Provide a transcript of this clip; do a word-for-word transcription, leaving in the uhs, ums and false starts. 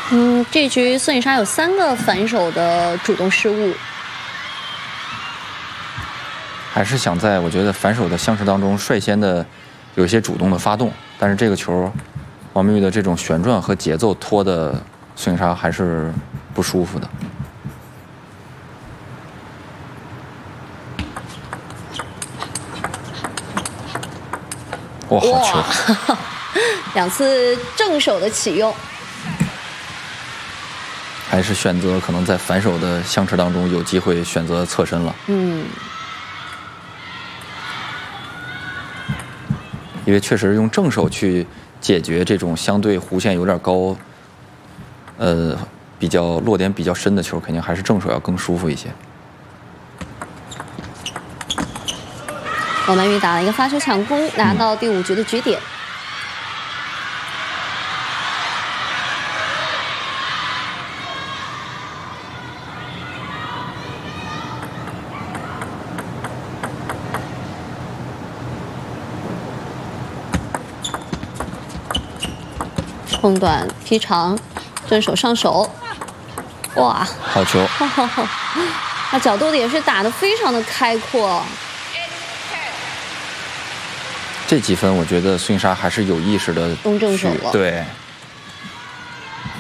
嗯，这局孙颖莎有三个反手的主动失误， 还是想在我觉得反手的相持当中率先的有一些主动的发动，但是这个球，王明玉的这种旋转和节奏拖的孙颖莎还是不舒服的。哇，好球！ 两次正手的启用。 还是选择可能在反手的相持当中有机会选择侧身了。 嗯， 因为确实用正手去解决这种相对弧线有点高，呃，比较落点比较深的球，肯定还是正手要更舒服一些。 王曼玉打了一个发球抢攻，拿到第五局的局点。嗯空短劈长，正手上手，哇， 好球！ 那角度也是打得非常的开阔。 这几分我觉得孙颖莎还是有意识的用正手了， 对。